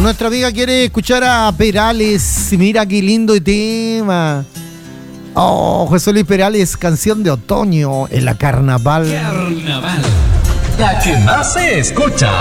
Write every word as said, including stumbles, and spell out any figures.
Nuestra amiga quiere escuchar a Perales. Mira qué lindo tema. Oh, José Luis Perales, canción de otoño en la carnaval. Carnaval, la que más se escucha.